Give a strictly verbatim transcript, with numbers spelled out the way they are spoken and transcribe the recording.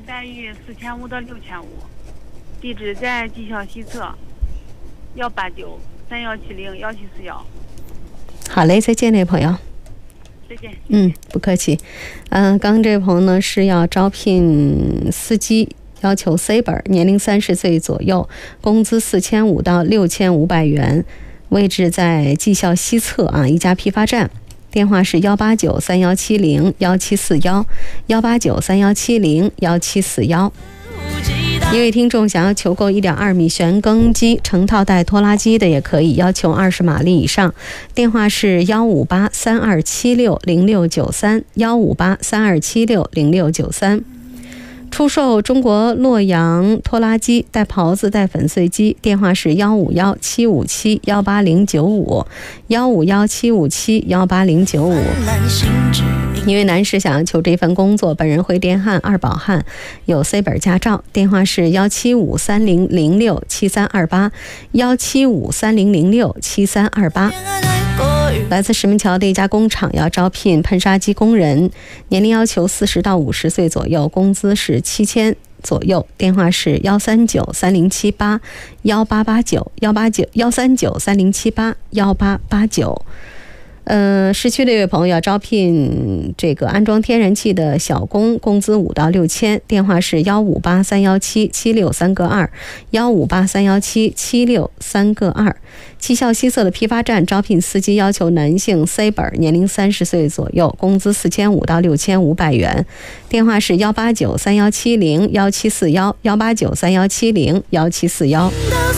待遇四千五到六千五，地址在技校西侧幺八九三幺七零幺七四幺。 好嘞，再见，这位朋友。 再见。 嗯，不客气。嗯、呃，刚刚这位朋友呢是要招聘司机，要求 C 本，年龄三十岁左右，工资四千五到六千五百元，位置在技校西侧啊一家批发站。电话是幺八九三幺七零幺七四幺，幺八九三幺七零幺七四幺。一位听众想要求购一点二米旋耕机成套带拖拉机的也可以，要求二十马力以上。电话是幺五八三二七六零六九三，幺五八三二七六零六九三。出售中国洛阳拖拉机、带刨子、带粉碎机，电话是幺五幺七五七幺八零九五，幺五幺七五七幺八零九五。一位男士想要求这份工作，本人会电焊、二保焊，有 C 本驾照，电话是幺七五三零零六七三二八，幺七五三零零六七三二八。来自石门桥的一家工厂要招聘喷砂机工人，年龄要求四十到五十岁左右，工资是七千左右。电话是幺三九三零七八幺八八九，幺八九幺三九三零七八幺八八九。呃，市区的一位朋友要招聘这个安装天然气的小工，工资五到六千，电话是幺五八三幺七七六三个二，幺五八三幺七七六三个二。技校西侧的批发站招聘司机，要求男性 C 本，年龄三十岁左右，工资四千五到六千五百元，电话是幺八九三幺七零幺七四幺，幺八九三幺七零幺七四幺。